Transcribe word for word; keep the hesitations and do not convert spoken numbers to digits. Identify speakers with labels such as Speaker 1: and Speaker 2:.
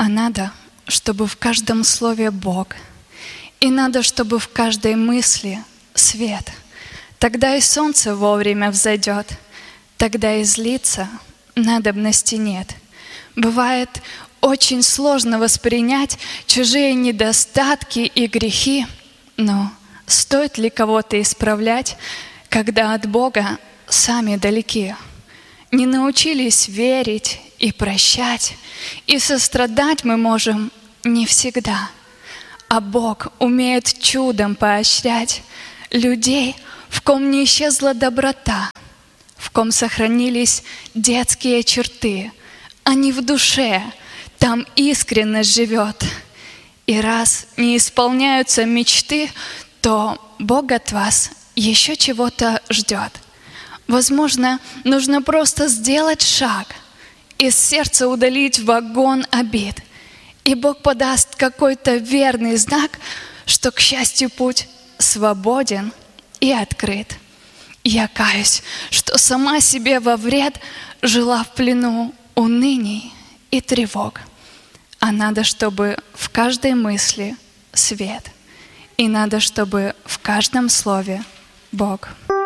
Speaker 1: А надо, чтобы в каждом слове Бог, и надо, чтобы в каждой мысли свет. Тогда и солнце вовремя взойдет, тогда и злиться надобности нет. Бывает очень сложно воспринять чужие недостатки и грехи, но стоит ли кого-то исправлять, когда от Бога сами далеки? Не научились верить и прощать, и сострадать мы можем не всегда. А Бог умеет чудом поощрять людей, в ком не исчезла доброта, в ком сохранились детские черты, они в душе, там искренность живет. И раз не исполняются мечты, то Бог от вас еще чего-то ждет. Возможно, нужно просто сделать шаг, из сердца удалить вагон обид, и Бог подаст какой-то верный знак, что, к счастью, путь свободен и открыт. Я каюсь, что сама себе во вред жила в плену уныний и тревог. А надо, чтобы в каждой мысли свет, и надо, чтобы в каждом слове Бог.